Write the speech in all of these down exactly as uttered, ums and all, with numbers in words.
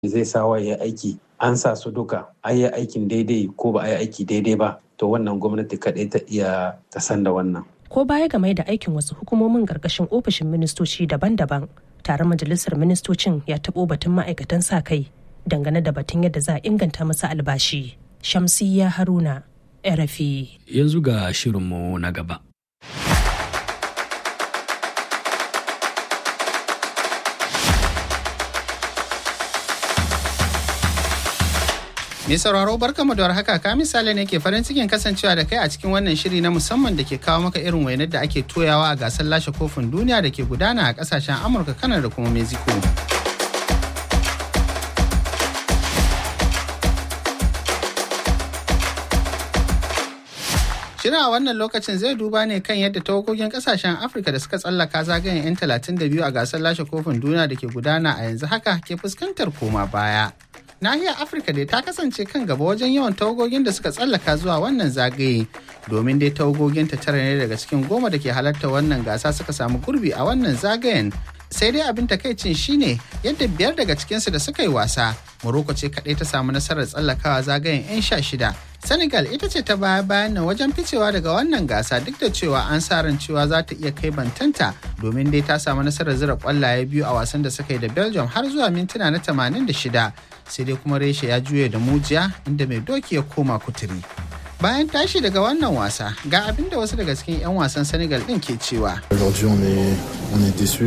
zai sa wa ya aiki an sa su duka an yi aikin daidai ko ba a yi aiki daidai ba to wannan gwamnati kaɗai ta iya ta san da wannan. Ko baya game da aikin wasu hukumomin ƙarƙashin ofishin ministoci daban-daban taron majalisar ministocin ya taɓo batun ma'aikatan sa kai dangane da batun yadda za a inganta masa albashi. Shamsiyya Haruna, R F I. Yanzu ga shirinmu na gaba. Mai sauraro barkamu da warhaka, ka misali ne ke farin cikin kasancewa da kai a cikin wannan shiri na musamman da ke kawo maka irin wainar da ake toyawa a gasar lashe kofin duniya da ke gudana a kasashen Amurka, Kanada da kuma Mexico. Shirin a wannan lokacin zai duba ne kan yadda tawagogin kasashen Afirka da suka tsallaka zagayen 'yan talatin da biyu a gasar lashe kofin duniya da ke gudana a yanzu haka ke fuskantar koma baya. Nahiyar Afirka dai ta kasance kan gaba wajen yawan tawagogin da suka tsallaka zuwa wannan zagaye, domin dai tawagogin ta tara ne daga cikin goma da ke halarta wannan gasa suka samu gurbi a wannan zagayen. Sai dai abin takaicin shine yadda biyar daga cikinsu da suka yi wasa, Morocco ce kaɗai ta samu nasarar tsallakawa zagayen 'yan sha shida. Senegal ita ce ta baya bayan nan wajen ficewa daga wannan gasa, duk da cewa an sa ran cewa za ta iya kai bantanta domin dai ta samu nasarar zira kwallaye biyu a wasan da suka yi da Belgium har zuwa mintuna na tamanin da shida. Sai dai kuma reshe ya juye da mujiya inda mai doki ya koma kuturi. Bayan tashi daga wannan wasa, ga abin da wasu daga cikin 'yan wasan Senegal din ke cewa. Aujourd'hui on est on est déçus.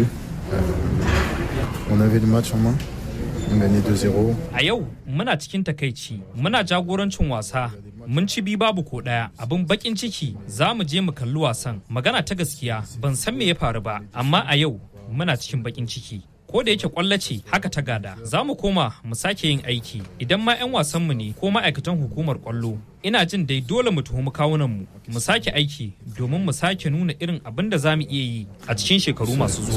On avait le match en main. On gagne deux zéro. A yau muna cikin takaici, muna jagorancin wasa. Mun ci bi babu ko daya. Abin bakin ciki, za mu je mu kalli wasan. Magana ta gaskiya, ban san me ya faru ba, amma a yau muna cikin bakin ciki. Ko da yake kwallo ce haka ta gada, za mu koma mu sake yin aiki. Idan ma 'yan wasanmu ne ko ma'aikatan hukumar kwallo, ina jin dai dole mu tuhumi kawunanmu mu sake aiki domin mu sake nuna irin abin da za mu iya yi a cikin shekaru masu zuwa.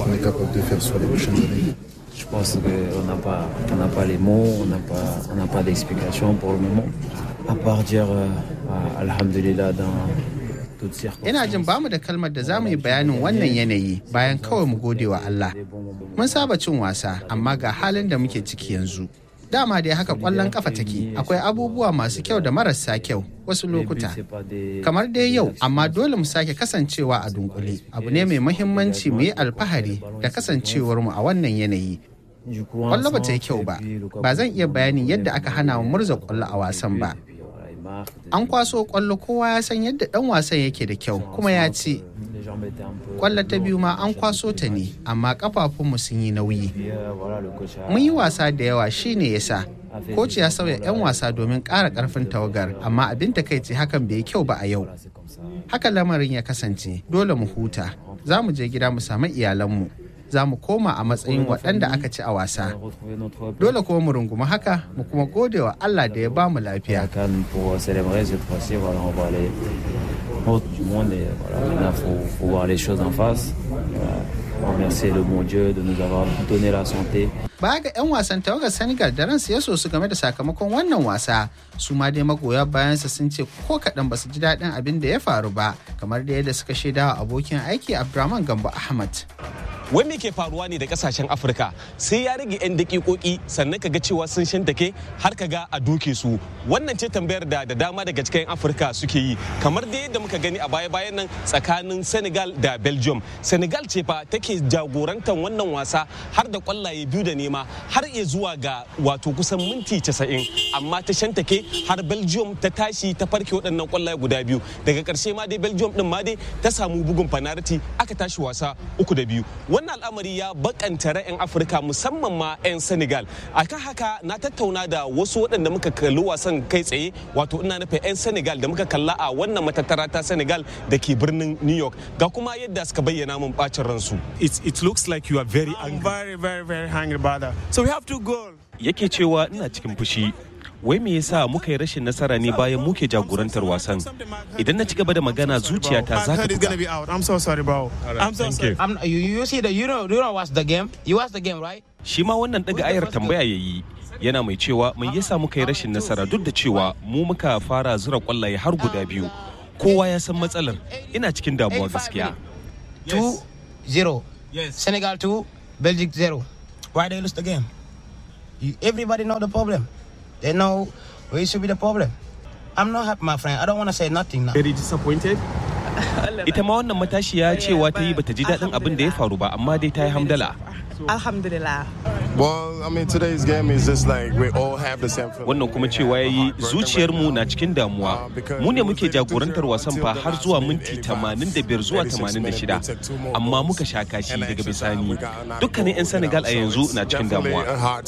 Je pense qu'on n'a pas, on n'a pas les mots, on n'a pas, on n'a pas d'explication pour le moment. À part dire euh, alhamdulillah dans toutes circonstances. Ina jin bamu da kalmar da za mu yi bayanin wannan yanayi bayan kawai mu gode wa Allah. Mun saba cin wasa, amma ga halin da muke ciki yanzu. Dama dai haka kwallon kafa take, akwai abubuwa masu kyau da marasa kyau wasu lokuta. Kamar dai yau, amma dole mu sake kasancewa a dunkule. Abu ne mai muhimmanci mu yi alfahari da kasancewar mu a wannan yanayi. Kwallo ba ta yi kyau ba, ba zan iya bayanin yadda aka hana mu murza kwallo a wasan ba. An kwaso kwallo, kowa ya san yadda dan wasan yake da kyau kuma ya ci. Kwallo ta biyu ma an kwaso ta ne, amma kafafunmu sun yi nauyi. Mun yi wasa da yawa shine yasa. Koci ya sauya 'yan wasa domin ƙara ƙarfin tawagar, amma abin takaici hakan bai kyau ba a yau. Haka lamarin ya kasance, dole mu huta. Za mu je gida mu samu iyalanmu. Za mu koma a matsayin waɗanda aka ci a wasa. Dole kuma mu rungumi haka, mu kuma gode wa Allah da ya ba mu lafiya. Du monde et voilà, maintenant faut, faut voir les choses en face. Voilà. Remercier le bon Dieu de nous avoir donné la santé. Baya ga 'yan wasan tawagar Senegal da ransu ya so su game da sakamakon wannan wasa, su ma dai magoya bayansa sun ce ko kaɗan ba su ji daɗin abin da ya faru ba, kamar da yadda suka shaidawa abokin aiki Abdurrahman Gambo Ahmad. Wai me ke faruwa ne da kasashen Afirka sai ya rage 'yan dakikoki sannan kaga cewa sun shantake har kaga a doke su. Wannan ce tambayar da da dama daga cikin Afirka suke yi, kamar da yadda muka gani a baya-bayan nan tsakanin Senegal da Belgium. Senegal ce fa take jagorantar wannan wasa har da kwallaye biyu da nema har iya zuwa ga wato kusan minti casa'in, amma ta shantake har Belgium ta tashi ta farke waɗannan kwallaye guda biyu. Daga ƙarshe ma dai Belgium din ma dai ta samu bugun fanariti aka tashi wasa uku da biyu. Wannan al'amari ya bakanta ra'ayin Afirka musamman ma 'yan Senegal. Akan haka na tattauna da wasu waɗanda muka kalli wasan kai tsaye, wato ina nufin 'yan Senegal da muka kalla a wannan matattara ta Senegal da ke birnin New York. Ga kuma yadda suka bayyana mun bacin ransu. It, it looks like you are very angry. I'm very, very, very angry about that. So we have to go. Yake cewa ina cikin fushi. Wai me yasa muka yi rashin nasara ne bayan muke jagorantar wasan? Idan na ci gaba da magana zuciyata za ta buga. I'm so sorry, bro. I'm so sorry. I'm, you, you see the you know you know watch the game. You watch the game, right? Shi ma wannan daga ayar tambaya yayi. Yana mai cewa me yasa muka yi rashin nasara duk da cewa mu muka fara zura kwallaye har guda biyu. Kowa ya san matsalar. Ina cikin damuwa gaskiya. two zero. Yes. Senegal two, Belgium zero. Why they lose the game? You, everybody know the problem. They know where should be the problem. I'm not happy, my friend. I don't want to say nothing now. Very disappointed. Ita ma wannan matashiya cewa ta yi bata ji daɗin abin da ya faru ba, amma dai ta yi hamdala. Alhamdulillah. Well, I mean, today's game is just like we all have the same feeling. Wannan kuma cewa yayi zuciyarmu na cikin damuwa. Mu ne muke jagorantar wasan fa har zuwa minti tamanin da biyar zuwa tamanin da shida. Amma muka sha kashi daga bisani. Dukkanin 'yan Senegal a yanzu na cikin damuwa.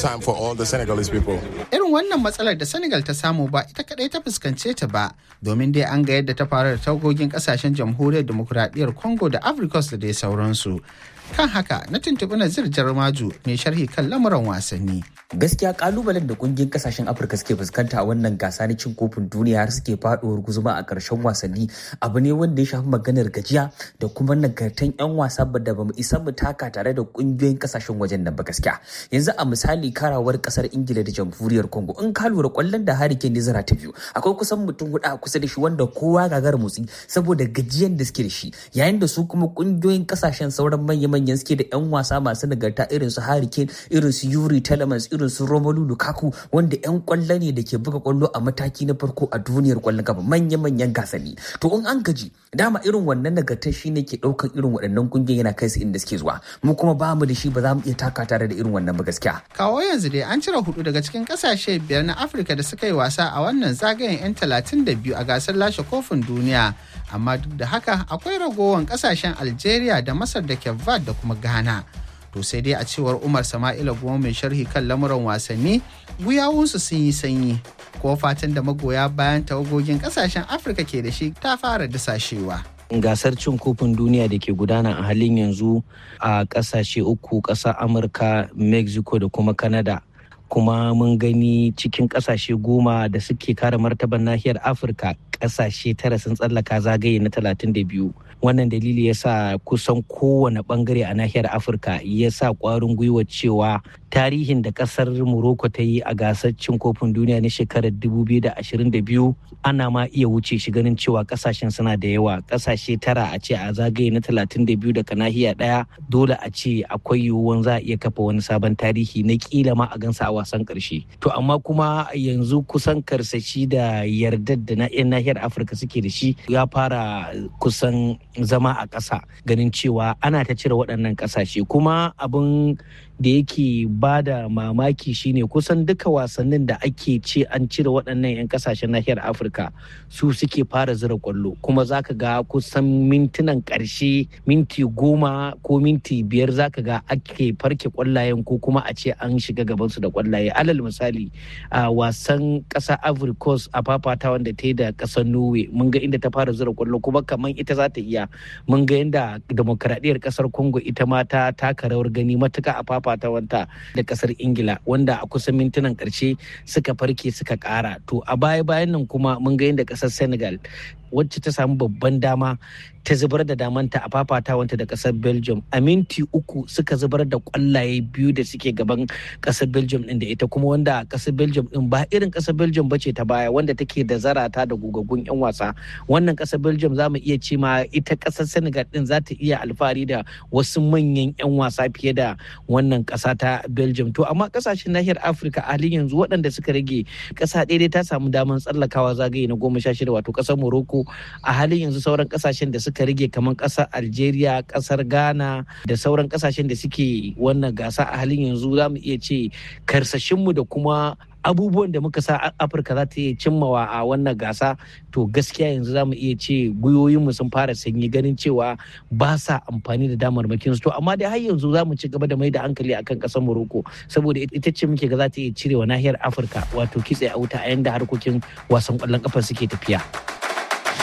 Irin wannan matsalar da Senegal ta samu ba ita kadai ta fuskance ta ba, domin dai an ga yadda ta faru da tagogin kasashen jamhuriyar demokuraɗiyyar Congo da Ivory Coast da dai sauransu. Kan haka na tuntuɓi Nazir Jarmaju mai sharhi kan lamuran wasanni. Gaskiya kalubalen da kungiyoyin kasashen Afirka suke fuskanta a wannan gasa na cin kofin duniya har suke faduwar guzuma a ƙarshen wasanni abu ne wanda ya shafi maganar gajiya da kuma nagartan 'yan wasa da ba mu isa mu taka tare da kungiyoyin kasashen wajen nan ba gaskiya. Yanzu a misali karawar kasar Ingila da Jamhuriyar Congo in ka lura kwallon da Harry Kane zira ta biyu akwai kusan mutum hudu a kusa da shi wanda kowa gagar motsi saboda gajiyan da suke da shi, yayin da su kuma kungiyoyin kasashen sauran manyan manyan suke da 'yan wasa masu nagarta irin su Harry Kane, irin su Yuri Telemans, irin su Romelu Lukaku wanda 'yan kwallo ne da ke buga kwallo a mataki na farko a duniyar kwallon kafa manya-manyan gasanni. To in an gaji dama irin wannan nagartar shi ne ke ɗaukar irin waɗannan kungiyoyi yana kai su inda suke zuwa. Mu kuma ba mu da shi ba za mu iya taka tare da irin wannan ba gaskiya. Kawo yanzu dai an cire hudu daga cikin kasashe biyar na Afirka da suka yi wasa a wannan zagayen 'yan talatin da biyu a gasar lashe kofin duniya. Amma duk da haka akwai ragowar kasashen Algeria da Masar da Cape Verde da kuma Ghana. To sai dai a cewar Umar Sama'ila Goma mai sharhi kan lamuran wasanni, guyawunsu sun yi sanyi. Ko fatan da magoya bayan tawagogin kasashen Afirka ke da shi ta fara dasashewa. Gasar cin kofin duniya da ke gudana a halin yanzu a kasashe uku, ƙasar Amurka, Mexico da kuma Canada. Kuma mun gani cikin kasashe goma da suke kare martaban nahiyar Afirka, kasashe tara sun tsallaka zagaye na talatin da biyu. Wannan dalili ya sa kusan kowane bangare a nahiyar Afirka ya sa kwarin gwiwa cewa tarihin da kasar Morocco ta yi a gasar cin kofin duniya na shekarar dubu biyu da ashirin da biyu ana ma iya wuce shi ganin cewa kasashen suna da yawa. Kasashe tara a ce a zagaye na talatin da biyu daga nahiya daya, dole a ce akwai yiwuwan za a iya kafa wani sabon tarihi na kila ma a gansa a wasan karshe. To amma kuma yanzu kusan karsashi da yardar da na 'yan nahiyar Afirka suke da shi ya fara kusan zama a ƙasa, ganin cewa ana ta cire waɗannan ƙasashe. Kuma abin da yake ba da mamaki shine kusan duka wasannin da ake ce an cire waɗannan 'yan ƙasashen nahiyar Afirka su suke fara zira ƙwallo, kuma zaka ga kusan mintunan ƙarshe minti goma ko minti biyar zaka ga ake farke ƙwallayen ko kuma a ce an shiga gabansu da ƙwallaye. Alal misali a wasan ƙasar Ivory Coast a fafata wanda ta yi da ƙasar Norway mun ga inda ta fara zira ƙwallo kuma kamar ita za ta iya. Mun ga yadda demokradiyyar ƙasar Congo ita ma ta taka rawar gani matuka a fafatawanta da ƙasar Ingila wanda a kusan mintunan ƙarshe suka farke suka ƙara. To a baya-bayan nan kuma mun ga yadda ƙasar Senegal wacce ta samu babban dama ta zubar da damanta a fafatawanta da kasar Belgium a minti uku suka zubar da kwallaye biyu da suke gaban kasar Belgium din da ita, kuma wanda kasar Belgium din ba irin kasar Belgium bace ta baya wanda take da zarata da gugaggun yan wasa. Wannan kasar Belgium za mu iya ce ma ita kasar Senegal din za ta iya alfahari da wasu manyan yan wasa fiye da wannan kasa ta Belgium. To amma kasashen nahiyar Afirka a halin yanzu waɗanda suka rage, kasa ɗaya ta samu damar tsallakawa zagaye na goma sha shida wato kasar Morocco. A halin yanzu sauran kasashen da suka rage kamar kasar Algeria, kasar Ghana da sauran kasashen da suke wannan gasa a halin yanzu za mu iya ce karsashinmu da kuma abubuwan da muka sa Afirka za ta iya cimmawa a wannan gasa, to gaskiya yanzu za mu iya ce gwiwoyinmu sun fara sanyi ganin cewa ba sa amfani da damarmakin su. To amma dai har yanzu za mu ci gaba da mai da hankali akan kasar Morocco saboda ita ce muke ga za ta iya cirewa nahiyar Afirka wato kitse a wuta a yanda harkokin wasan kwallon kafa suke tafiya.